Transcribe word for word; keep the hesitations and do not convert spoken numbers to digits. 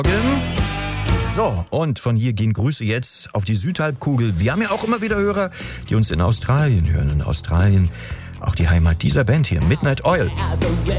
So, und von hier gehen Grüße jetzt auf die Südhalbkugel. Wir haben ja auch immer wieder Hörer, die uns in Australien hören. In Australien auch die Heimat dieser Band hier, Midnight Oil.